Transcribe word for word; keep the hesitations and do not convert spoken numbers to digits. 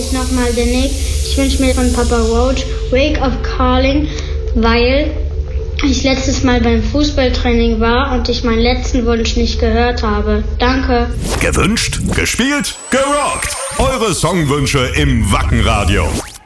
ich nochmal den Nick. Ich wünsche mir von Papa Roach Wake Up Calling, weil ich letztes Mal beim Fußballtraining war und ich meinen letzten Wunsch nicht gehört habe. Danke. Gewünscht, gespielt, gerockt. Eure Songwünsche im Wacken Radio.